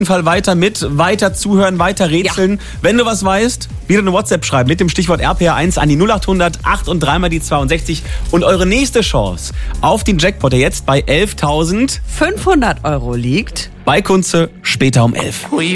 Fall weiter weiter zuhören, weiter rätseln. Ja. Wenn du was weißt, wieder eine WhatsApp schreiben mit dem Stichwort RPR1 an die 0800 8 und 3 mal die 62 und eure nächste Chance auf den Jackpot, der jetzt bei 11.500 € liegt. bei Kunze später um 11.